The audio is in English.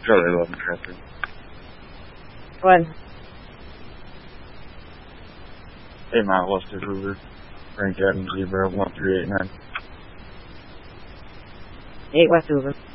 Charlie 11 traffic. What? 8 mile west of Hoover. Frank Adams, Zebra 1389. 8 West Hoover.